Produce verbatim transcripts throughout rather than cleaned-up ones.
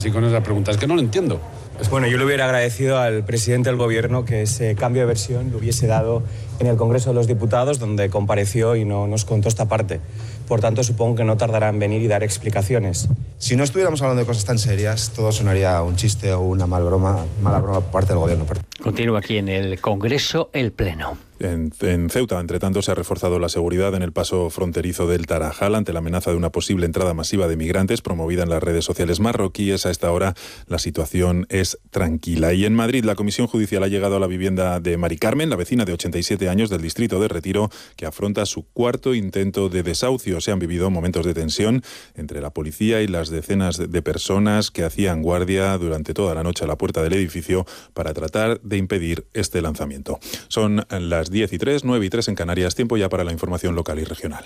Sí, con esa pregunta, es que no lo entiendo. Bueno, yo le hubiera agradecido al presidente del gobierno que ese cambio de versión lo hubiese dado en el Congreso de los Diputados, donde compareció y no nos contó esta parte. Por tanto, supongo que no tardará en venir y dar explicaciones. Si no estuviéramos hablando de cosas tan serias, todo sonaría un chiste o una mal broma, mala broma por parte del gobierno. Continúa aquí en el Congreso el Pleno. En, en Ceuta, entre tanto, se ha reforzado la seguridad en el paso fronterizo del Tarajal ante la amenaza de una posible entrada masiva de migrantes promovida en las redes sociales marroquíes. A esta hora la situación es tranquila. Y en Madrid, la Comisión Judicial ha llegado a la vivienda de Mari Carmen, la vecina de ochenta y siete años del distrito de Retiro, que afronta su cuarto intento de desahucio. Se han vivido momentos de tensión entre la policía y las decenas de personas que hacían guardia durante toda la noche a la puerta del edificio para tratar de impedir este lanzamiento. Son las diez y tres, nueve y tres en Canarias, tiempo ya para la información local y regional.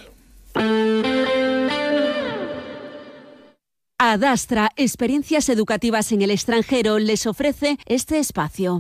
Adastra, experiencias educativas en el extranjero, les ofrece este espacio.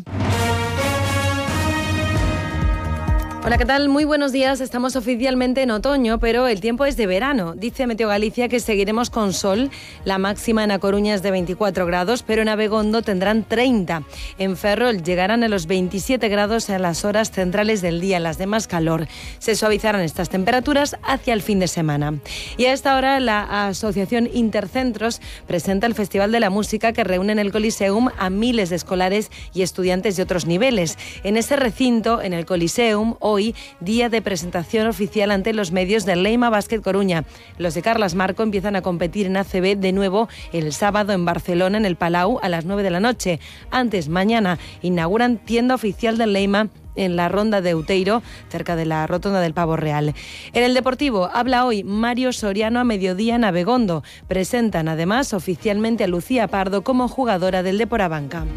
Hola, ¿qué tal? Muy buenos días. Estamos oficialmente en otoño, pero el tiempo es de verano. Dice Meteo Galicia que seguiremos con sol. La máxima en A Coruña es de veinticuatro grados, pero en Abegondo tendrán treinta. En Ferrol llegarán a los veintisiete grados en las horas centrales del día, en las de más calor. Se suavizarán estas temperaturas hacia el fin de semana. Y a esta hora la Asociación Intercentros presenta el Festival de la Música que reúne en el Coliseum a miles de escolares y estudiantes de otros niveles. En ese recinto, en el Coliseum, hoy Hoy, día de presentación oficial ante los medios del Leima Basket Coruña. Los de Carlas Marco empiezan a competir en A C B de nuevo el sábado en Barcelona, en el Palau, a las nueve de la noche. Antes, mañana, inauguran tienda oficial del Leima en la Ronda de Outeiro, cerca de la Rotonda del Pavo Real. En el Deportivo habla hoy Mario Soriano a mediodía en Abegondo. Presentan además oficialmente a Lucía Pardo como jugadora del Deporabanca.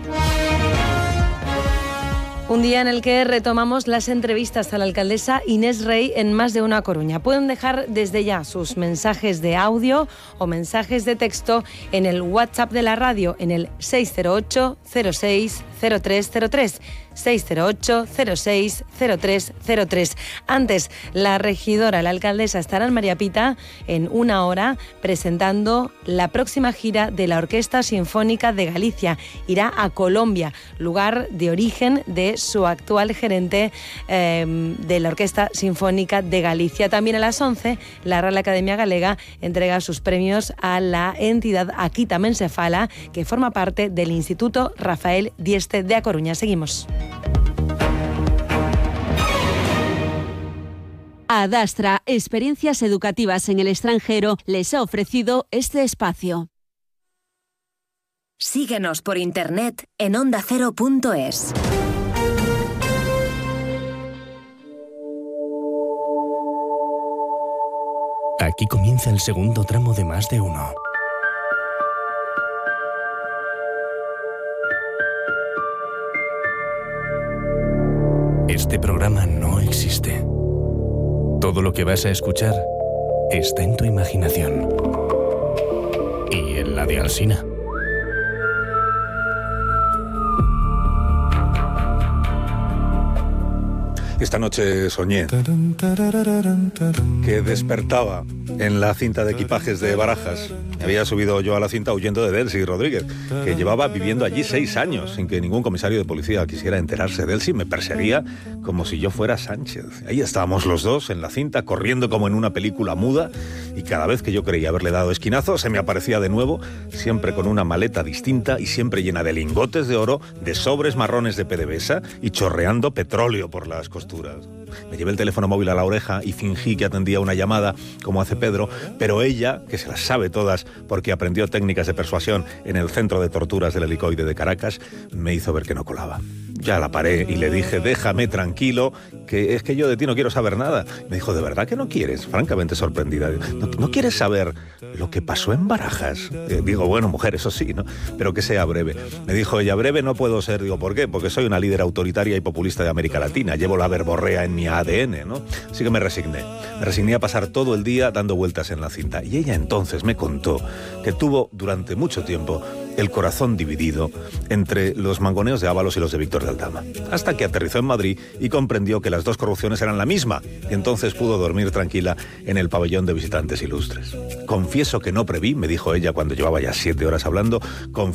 Un día en el que retomamos las entrevistas a la alcaldesa Inés Rey en Más de Una Coruña. Pueden dejar desde ya sus mensajes de audio o mensajes de texto en el WhatsApp de la radio en el seis cero ocho cero seis cero tres cero tres. seis cero ocho cero seis cero tres cero tres. Antes, la regidora, la alcaldesa, estará en María Pita en una hora presentando la próxima gira de la Orquesta Sinfónica de Galicia. Irá a Colombia, lugar de origen de su actual gerente eh, de la Orquesta Sinfónica de Galicia. También a las once, la Real Academia Galega entrega sus premios a la entidad Akita Mencefala, que forma parte del Instituto Rafael Dieste de A Coruña. Seguimos. Adastra, experiencias educativas en el extranjero, les ha ofrecido este espacio. Síguenos por internet en onda cero punto es. Aquí comienza el segundo tramo de Más de Uno. Este programa no existe. Todo lo que vas a escuchar está en tu imaginación. Y en la de Alsina. Esta noche soñé que despertaba en la cinta de equipajes de Barajas. Me había subido yo a la cinta huyendo de Delcy Rodríguez, que llevaba viviendo allí seis años sin que ningún comisario de policía quisiera enterarse. Delcy me perseguía como si yo fuera Sánchez. Ahí estábamos los dos en la cinta, corriendo como en una película muda, y cada vez que yo creía haberle dado esquinazo, se me aparecía de nuevo, siempre con una maleta distinta y siempre llena de lingotes de oro, de sobres marrones de PDVSA y chorreando petróleo por las costuras. Me llevé el teléfono móvil a la oreja y fingí que atendía una llamada, como hace Pedro, pero ella, que se las sabe todas porque aprendió técnicas de persuasión en el centro de torturas del helicoide de Caracas, me hizo ver que no colaba. Ya la paré y le dije, déjame tranquilo, que es que yo de ti no quiero saber nada. Me dijo, ¿de verdad que no quieres? Francamente sorprendida. ¿No, no quieres saber lo que pasó en Barajas? Eh, digo, bueno, mujer, eso sí, ¿no? Pero que sea breve. Me dijo ella, breve no puedo ser. Digo, ¿por qué? Porque soy una líder autoritaria y populista de América Latina. Llevo la verborrea en mi A D N, ¿no? Así que me resigné. Me resigné a pasar todo el día dando vueltas en la cinta. Y ella entonces me contó que tuvo durante mucho tiempo el corazón dividido entre los mangoneos de Ábalos y los de Víctor de Aldama, hasta que aterrizó en Madrid y comprendió que las dos corrupciones eran la misma, y entonces pudo dormir tranquila en el pabellón de visitantes ilustres. Confieso que no preví, me dijo ella cuando llevaba ya siete horas hablando, confieso